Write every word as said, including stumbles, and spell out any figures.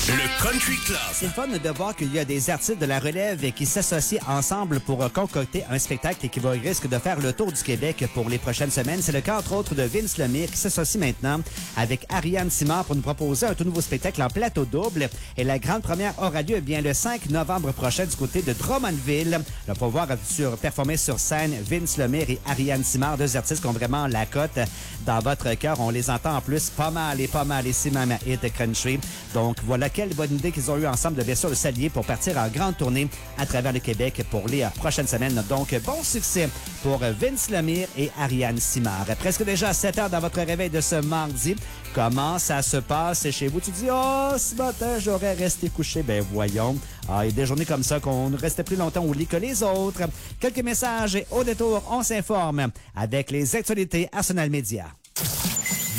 Le Country Club. C'est le fun de voir qu'il y a des artistes de la relève qui s'associent ensemble pour concocter un spectacle qui va risque de faire le tour du Québec pour les prochaines semaines. C'est le cas, entre autres, de Vince Lemire qui s'associe maintenant avec Ariane Simard pour nous proposer un tout nouveau spectacle en plateau double. Et la grande première aura lieu bien le cinq novembre prochain du côté de Drummondville. On va pouvoir sur, performer sur scène Vince Lemire et Ariane Simard, deux artistes qui ont vraiment la cote dans votre cœur. On les entend en plus pas mal et pas mal ici, même à Hit Country. Donc voilà, quelle bonne idée qu'ils ont eu ensemble de bien sûr de s'allier pour partir en grande tournée à travers le Québec pour les prochaines semaines. Donc, bon succès pour Vince Lemire et Ariane Simard. Presque déjà à sept heures dans votre réveil de ce mardi. Comment ça se passe chez vous? Tu dis, oh, ce matin, j'aurais resté couché. Ben voyons. Ah, il y a des journées comme ça qu'on ne restait plus longtemps au lit que les autres. Quelques messages et au détour, on s'informe avec les actualités Arsenal Média.